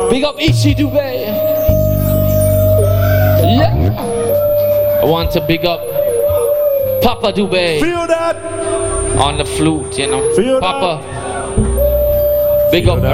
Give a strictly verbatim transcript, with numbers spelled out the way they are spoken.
Big up Ishi Dubé. Yeah. I want to big up Papa Dubé. Feel that? On the flute, you know. Feel Papa. That? Big Feel up that?